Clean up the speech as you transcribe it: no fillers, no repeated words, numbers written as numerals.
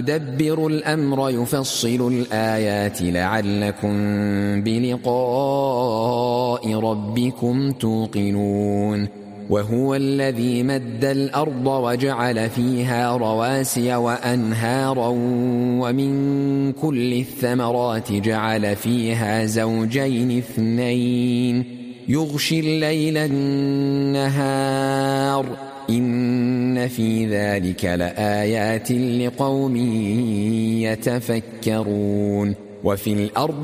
يدبر الأمر يفصل الآيات لعلكم بلقاء ربكم توقنون وهو الذي مد الأرض وجعل فيها رواسي وأنهارا ومن كل الثمرات جعل فيها زوجين اثنين يغشي الليل النهار إن في ذلك لآيات لقوم يتفكرون وفي الأرض